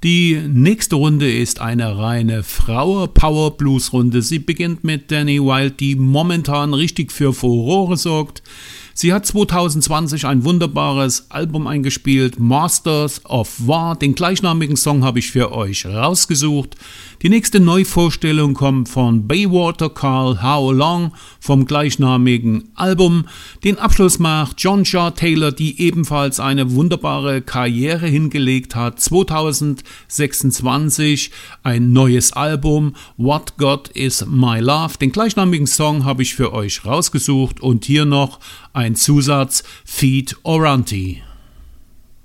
Die nächste Runde ist eine reine Frauen-Power-Blues-Runde. Sie beginnt mit Danny Wilde, die momentan richtig für Furore sorgt. Sie hat 2020 ein wunderbares Album eingespielt, Masters of War. Den gleichnamigen Song habe ich für euch rausgesucht. Die nächste Neuvorstellung kommt von Baywater Carl How Long vom gleichnamigen Album. Den Abschluss macht John Shaw Taylor, die ebenfalls eine wunderbare Karriere hingelegt hat. 2026 ein neues Album, What God Is My Love. Den gleichnamigen Song habe ich für euch rausgesucht und hier noch ein Zusatz, Feed Oranti.